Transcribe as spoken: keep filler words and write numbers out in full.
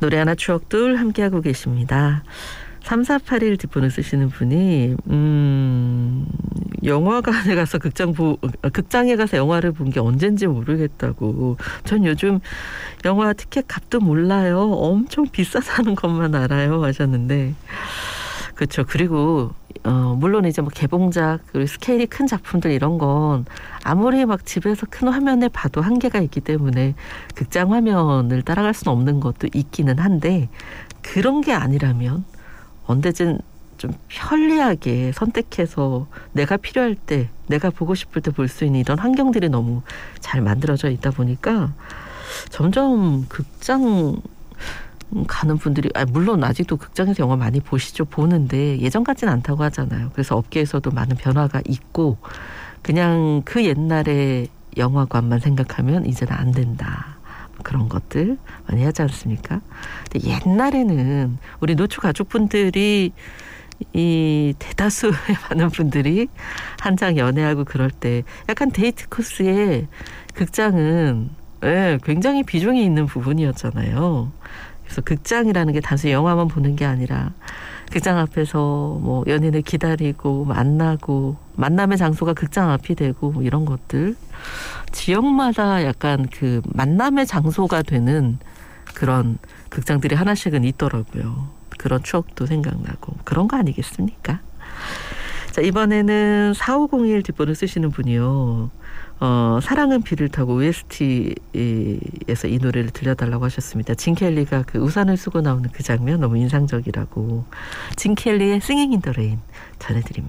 노래 하나 추억들 함께하고 계십니다. 삼사팔일 뒷번호 쓰시는 분이 음, 영화관에 가서 극장 보, 극장에 가서 영화를 본 게 언젠지 모르겠다고. 전 요즘 영화 티켓 값도 몰라요. 엄청 비싸다는 것만 알아요 하셨는데, 그렇죠. 그리고 어, 물론 이제 뭐 개봉작 그리고 스케일이 큰 작품들 이런 건 아무리 막 집에서 큰 화면에 봐도 한계가 있기 때문에 극장 화면을 따라갈 수는 없는 것도 있기는 한데, 그런 게 아니라면 언제든 좀 편리하게 선택해서 내가 필요할 때, 내가 보고 싶을 때 볼 수 있는 이런 환경들이 너무 잘 만들어져 있다 보니까 점점 극장 가는 분들이, 아, 물론 아직도 극장에서 영화 많이 보시죠. 보는데 예전 같진 않다고 하잖아요. 그래서 업계에서도 많은 변화가 있고, 그냥 그 옛날의 영화관만 생각하면 이제는 안 된다. 그런 것들 많이 하지 않습니까? 근데 옛날에는 우리 노초 가족분들이, 이 대다수의 많은 분들이 한창 연애하고 그럴 때 약간 데이트 코스에 극장은 예, 굉장히 비중이 있는 부분이었잖아요. 그래서 극장이라는 게 단순히 영화만 보는 게 아니라 극장 앞에서 뭐 연인을 기다리고 만나고, 만남의 장소가 극장 앞이 되고 뭐 이런 것들, 지역마다 약간 그 만남의 장소가 되는 그런 극장들이 하나씩은 있더라고요. 그런 추억도 생각나고 그런 거 아니겠습니까? 자, 이번에는 사오공일 뒷번호 쓰시는 분이요. 어, 사랑은 비를 타고 오에스티에서 이 노래를 들려달라고 하셨습니다. 진 켈리가 그 우산을 쓰고 나오는 그 장면 너무 인상적이라고. 진 켈리의 Singing in the Rain 전해드립니다.